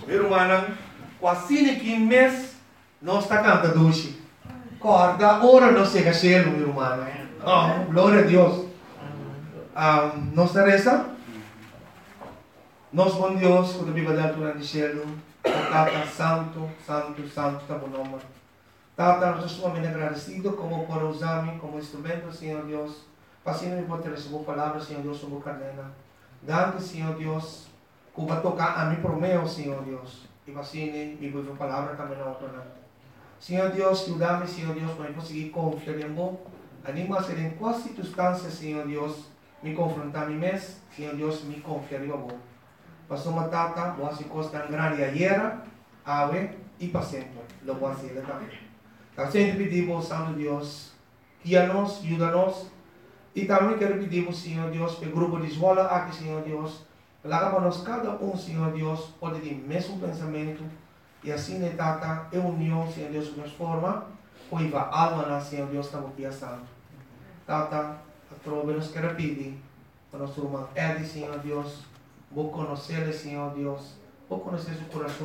Meu irmão, quase que mês, nós está cantando doce. Corda, ora não chega cheio, meu irmão. Oh, glória a Deus. Nós está reza? Nós, bom Deus, quando a Bíblia dá durante o cielo, Tata, santo, santo, santo, está bom nome. Tata, nós estamos muito agradecidos como por usar-me como instrumento, Senhor Deus. Passinho me pode receber palavra, Senhor Deus, sobre a cadena. Dando, Senhor Deus, que vai tocar a mim por meu, Senhor Deus. E passinho me vai a palavra também na outra. Senhor Deus, ajuda-me, Senhor Deus, para eu conseguir confiar em você. Anima a ser em quais circunstâncias, Senhor Deus, me confrontar a mim mesmo, Senhor Deus, me confiar em você. Passou uma tata, boas coisas tão grandes ayer, ave e para sempre. Lo voy a hacer também. Então, sempre pedimos, Santo Deus, guia-nos, ajuda-nos. E também quero pedir, Senhor Deus, para o grupo de escola aqui, Senhor Deus, para nós cada Senhor Deus, pode ter o mesmo pensamento. E assim, tata, é união, Senhor Deus, de forma, pois a alma, Senhor Deus, está aqui santo. Tata, a trova nos quer pedir, para nosso irmão Edi, Senhor Deus, vou conhecer, Senhor Deus, vou conhecer seu coração.